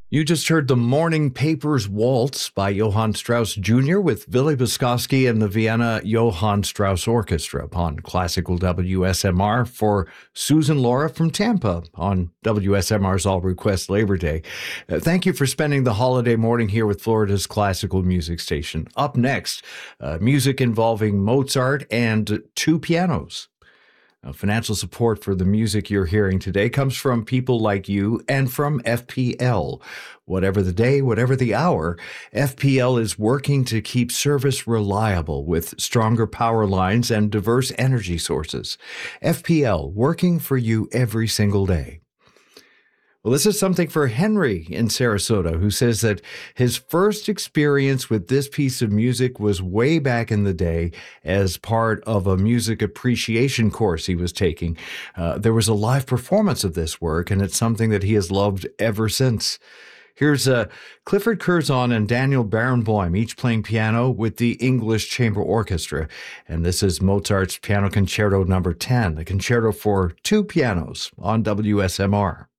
You just heard the Morning Papers Waltz by Johann Strauss Jr. with Willy Bukowski and the Vienna Johann Strauss Orchestra on Classical WSMR for Susan Laura from Tampa on WSMR's All Request Labor Day. Thank you for spending the holiday morning here with Florida's classical music station. Up next, music involving Mozart and two pianos. Financial support for the music you're hearing today comes from people like you and from FPL. Whatever the day, whatever the hour, FPL is working to keep service reliable with stronger power lines and diverse energy sources. FPL, working for you every single day. Well, this is something for Henry in Sarasota, who says that his first experience with this piece of music was way back in the day as part of a music appreciation course he was taking. There was a live performance of this work, and it's something that he has loved ever since. Here's Clifford Curzon and Daniel Barenboim, each playing piano with the English Chamber Orchestra. And this is Mozart's Piano Concerto No. 10, the concerto for two pianos on WSMR.